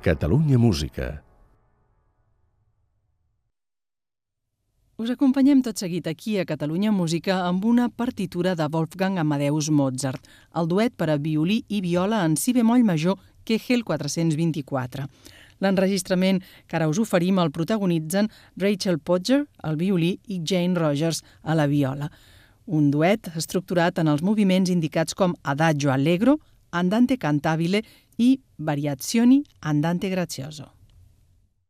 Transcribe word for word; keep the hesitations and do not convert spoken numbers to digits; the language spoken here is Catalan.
Catalunya Música. Us acompanyem tot seguit aquí a Catalunya Música amb una partitura de Wolfgang Amadeus Mozart, el duet per a violí i viola en si bemoll major Kegel quatre-cents vint-i-quatre. L'enregistrament que ara us oferim el protagonitzen Rachel Podger, al violí, i Jane Rogers, a la viola. Un duet estructurat en els moviments indicats com Adagio Allegro, Andante Cantabile i Variazioni Andante Grazioso.